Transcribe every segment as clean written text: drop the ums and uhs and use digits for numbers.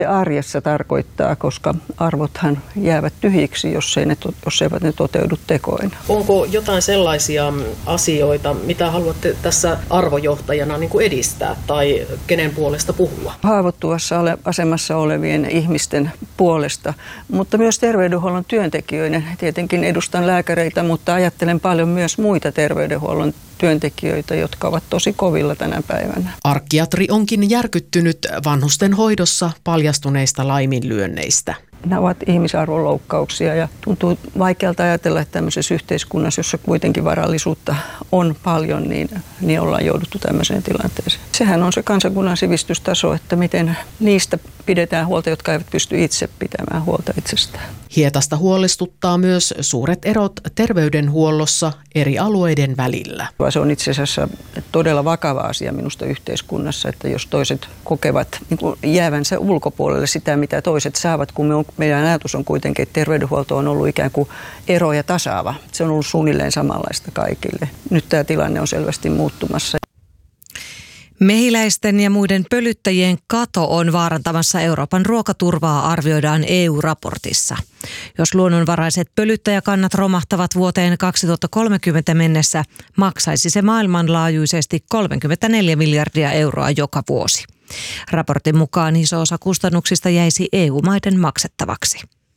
Arjessa tarkoittaa, koska arvothan jäävät tyhjiksi, jos eivät ne toteudu tekoina. Onko jotain sellaisia asioita, mitä haluatte tässä arvojohtajana edistää tai kenen puolesta puhua? Haavoittuvassa asemassa olevien ihmisten puolesta, mutta myös terveydenhuollon työntekijöiden. Tietenkin edustan lääkäreitä, mutta ajattelen paljon myös muita terveydenhuollon työntekijöitä, jotka ovat tosi kovilla tänä päivänä. Arkkiatri onkin järkyttynyt vanhusten hoidossa paljastuneista laiminlyönneistä. Nämä ovat ihmisarvonloukkauksia ja tuntuu vaikealta ajatella, että tämmöisessä yhteiskunnassa, jossa kuitenkin varallisuutta on paljon, niin ollaan jouduttu tämmöiseen tilanteeseen. Sehän on se kansakunnan sivistystaso, että miten niistä pidetään huolta, jotka eivät pysty itse pitämään huolta itsestään. Hietasta huolestuttaa myös suuret erot terveydenhuollossa eri alueiden välillä. Se on itse asiassa todella vakava asia minusta yhteiskunnassa, että jos toiset kokevat jäävänsä ulkopuolelle sitä, mitä toiset saavat, kun meidän ajatus on kuitenkin, että terveydenhuolto on ollut ikään kuin ero ja tasaava. Se on ollut suunnilleen samanlaista kaikille. Nyt tämä tilanne on selvästi muuttumassa. Mehiläisten ja muiden pölyttäjien kato on vaarantamassa Euroopan ruokaturvaa, arvioidaan EU-raportissa. Jos luonnonvaraiset pölyttäjäkannat romahtavat vuoteen 2030 mennessä, maksaisi se maailmanlaajuisesti 34 miljardia euroa joka vuosi. Raportin mukaan iso osa kustannuksista jäisi EU-maiden maksettavaksi.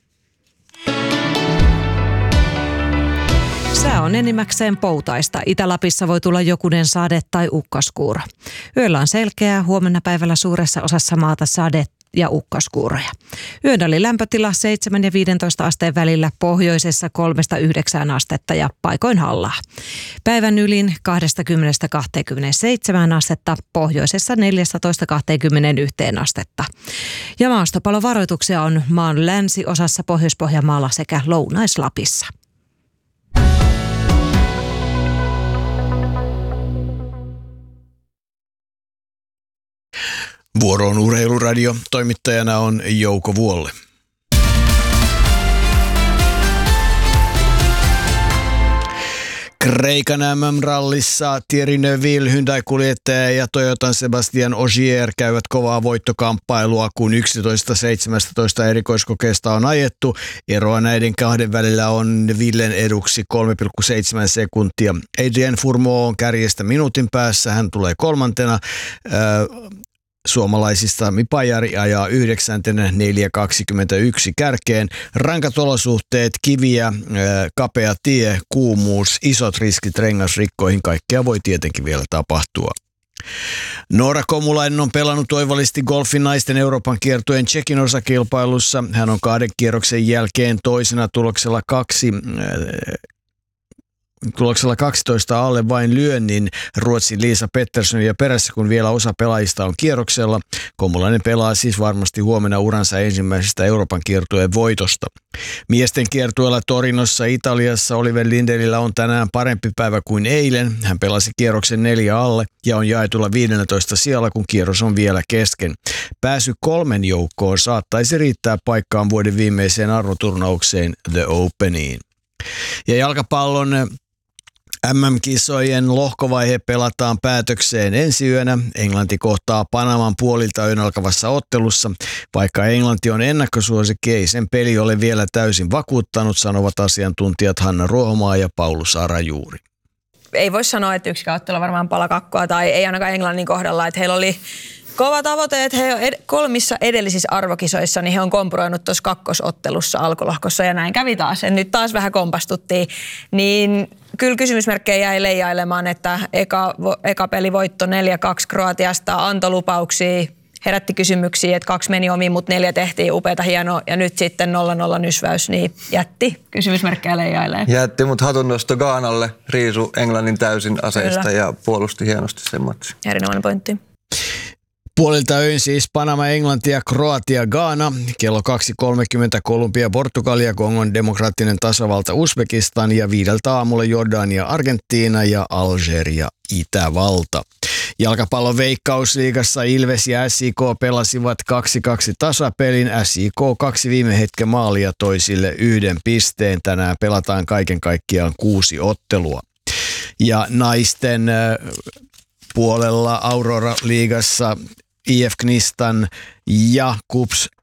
Sää on enimmäkseen poutaista. Itä-Lapissa voi tulla jokunen sade tai ukkaskuuro. Yöllä on selkeää, huomenna päivällä suuressa osassa maata sade ja ukkaskuuroja. Yön oli lämpötila 7 ja 15 asteen välillä, pohjoisessa 3-9 astetta ja paikoin hallaa. Päivän ylin 20-27 astetta, pohjoisessa 14-21 astetta. Ja maastopalovaroituksia on maan länsiosassa Pohjois-Pohjanmaalla sekä Lounais-Lapissa. Vuoro on Urheiluradio. Toimittajana on Jouko Vuolle. Kreikan MM-rallissa Thierry Neuville, Hyundai-kuljettaja ja Toyotan Sebastian Ogier käyvät kovaa voittokamppailua, kun 11-17 erikoiskokeesta on ajettu. Eroa näiden kahden välillä on Villen eduksi 3,7 sekuntia. Adrien Fourmont on kärjestä minuutin päässä, hän tulee kolmantena. Suomalaisista Mipajari ajaa 9. 4.21 kärkeen. Rankat olosuhteet, kiviä, kapea tie, kuumuus, isot riskit rengasrikkoihin, kaikkea voi tietenkin vielä tapahtua. Noora Komulainen on pelannut oivallisesti golfin naisten Euroopan kiertueen Tšekin osakilpailussa. Hän on 2 kierroksen jälkeen toisena tuloksella 12 alle vain lyönnin Ruotsin Liisa Petterssonia perässä, kun vielä osa pelaajista on kierroksella. Komulainen pelaa siis varmasti huomenna uransa ensimmäisestä Euroopan kiertueen voitosta. Miesten kiertueella Torinossa Italiassa Oliver Lindelillä on tänään parempi päivä kuin eilen. Hän pelasi kierroksen 4 alle ja on jaetulla 15 sijalla, kun kierros on vielä kesken. Pääsy 3 joukkoon saattaisi riittää paikkaan vuoden viimeiseen arvoturnaukseen The Openiin. Ja jalkapallon MM-kisojen lohkovaihe pelataan päätökseen ensi yönä. Englanti kohtaa Panaman puolilta yön alkavassa ottelussa. Vaikka Englanti on ennakkosuosikki, ei sen peli ole vielä täysin vakuuttanut, sanovat asiantuntijat Hanna Ruohomaa ja Paulus Arajuuri. Ei voi sanoa, että yksikään ottelu varmaan palakakkoa tai ei ainakaan Englannin kohdalla, että heillä oli kova tavoite, että he kolmissa edellisissä arvokisoissa niin he on kompuroinut tuossa kakkosottelussa alkulohkossa ja näin kävi taas. Ja nyt taas vähän kompastuttiin, niin kyllä kysymysmerkkejä jäi leijailemaan, että eka pelivoitto 4-2 Kroatiasta antoi lupauksia, herätti kysymyksiä, että 2 meni omiin, mutta 4 tehtiin upeata hienoa ja nyt sitten 0-0 nysväys, niin jätti kysymysmerkkejä leijailee. Jätti, mutta hatunnosto Ghanalle, riisu Englannin täysin aseista kyllä. Ja puolusti hienosti sen matsin. Erinomainen pointti. Puolilta öin siis Panama, Englanti ja Kroatia, Ghana. Kello 2.30 Kolumbia, Portugalia, Kongon demokraattinen tasavalta Uzbekistan ja 5 aamulla Jordania, Argentiina ja Algeria, Itävalta. Jalkapallon Veikkausliigassa Ilves ja SIK pelasivat 2-2 tasapelin. SIK 2 viime hetken maalia toisille 1 pisteen. Tänään pelataan kaiken kaikkiaan 6 ottelua. Ja naisten puolella Aurora-liigassa IF Knistan ja KuPS